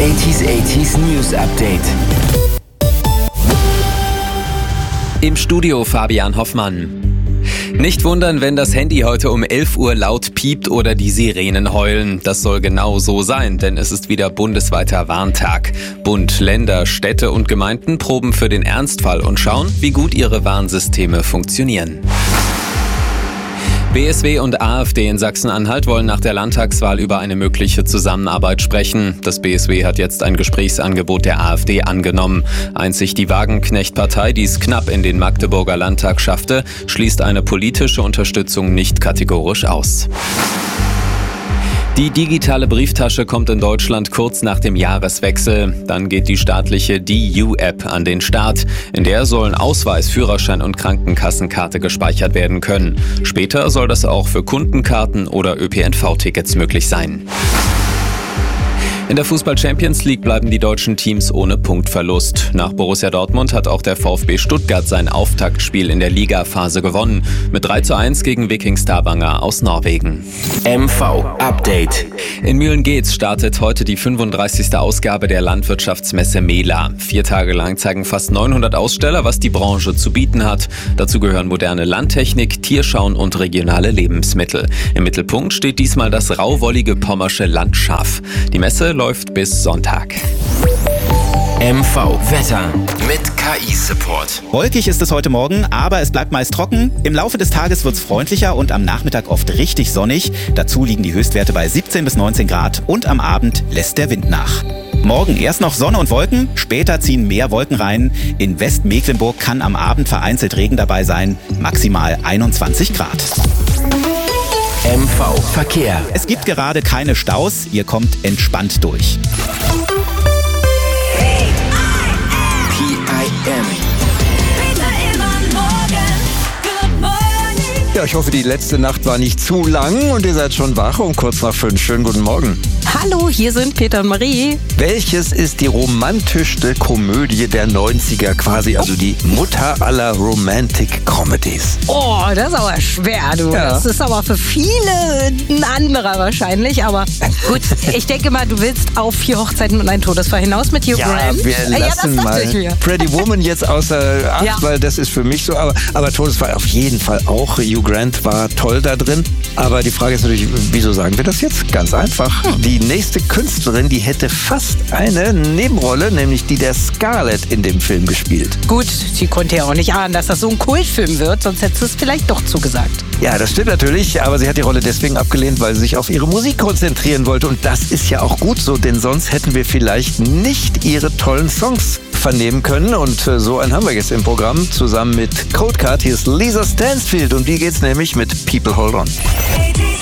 80s News Update. Im Studio Fabian Hoffmann. Nicht wundern, wenn das Handy heute um 11 Uhr laut piept oder die Sirenen heulen. Das soll genau so sein, denn es ist wieder bundesweiter Warntag. Bund, Länder, Städte und Gemeinden proben für den Ernstfall und schauen, wie gut ihre Warnsysteme funktionieren. BSW und AfD in Sachsen-Anhalt wollen nach der Landtagswahl über eine mögliche Zusammenarbeit sprechen. Das BSW hat jetzt ein Gesprächsangebot der AfD angenommen. Einzig die Wagenknecht-Partei, die es knapp in den Magdeburger Landtag schaffte, schließt eine politische Unterstützung nicht kategorisch aus. Die digitale Brieftasche kommt in Deutschland kurz nach dem Jahreswechsel. Dann geht die staatliche DU-App an den Start. In der sollen Ausweis, Führerschein und Krankenkassenkarte gespeichert werden können. Später soll das auch für Kundenkarten oder ÖPNV-Tickets möglich sein. In der Fußball-Champions League bleiben die deutschen Teams ohne Punktverlust. Nach Borussia Dortmund hat auch der VfB Stuttgart sein Auftaktspiel in der Ligaphase gewonnen. Mit 3:1 gegen Viking Stavanger aus Norwegen. MV Update. In Mühlen-Geetz startet heute die 35. Ausgabe der Landwirtschaftsmesse Mela. 4 Tage lang zeigen fast 900 Aussteller, was die Branche zu bieten hat. Dazu gehören moderne Landtechnik, Tierschauen und regionale Lebensmittel. Im Mittelpunkt steht diesmal das rauwollige pommersche Landschaf. Die Messe läuft bis Sonntag. MV Wetter mit KI-Support. Wolkig ist es heute Morgen, aber es bleibt meist trocken. Im Laufe des Tages wird es freundlicher und am Nachmittag oft richtig sonnig. Dazu liegen die Höchstwerte bei 17 bis 19 Grad und am Abend lässt der Wind nach. Morgen erst noch Sonne und Wolken, später ziehen mehr Wolken rein. In Westmecklenburg kann am Abend vereinzelt Regen dabei sein, maximal 21 Grad. MV Verkehr. Es gibt gerade keine Staus, ihr kommt entspannt durch. PIM. Ja, ich hoffe, die letzte Nacht war nicht zu lang und ihr seid schon wach um kurz nach 5. Schönen guten Morgen. Hallo, hier sind Peter und Marie. Welches ist die romantischste Komödie der 90er quasi, also die Mutter aller Romantic Comedies? Oh, das ist aber schwer, du. Ja. Das ist aber für viele ein anderer wahrscheinlich. Aber gut, ich denke mal, du willst auf 4 Hochzeiten und ein Todesfall hinaus mit Hugh Grant. Wir lassen das mal dachte ich mir. Pretty Woman jetzt außer Acht, Ja. weil das ist für mich so. Aber Todesfall auf jeden Fall auch. Hugh Grant war toll da drin. Aber die Frage ist natürlich, wieso sagen wir das jetzt? Ganz einfach. Die nächste Künstlerin, die hätte fast eine Nebenrolle, nämlich die der Scarlett in dem Film gespielt. Gut, sie konnte ja auch nicht ahnen, dass das so ein Kultfilm wird, sonst hättest du es vielleicht doch zugesagt. Ja, das stimmt natürlich, aber sie hat die Rolle deswegen abgelehnt, weil sie sich auf ihre Musik konzentrieren wollte. Und das ist ja auch gut so, denn sonst hätten wir vielleicht nicht ihre tollen Songs vernehmen können. Und so einen haben wir jetzt im Programm zusammen mit Coldcard. Hier ist Lisa Stansfield und wie geht's nämlich mit People Hold On.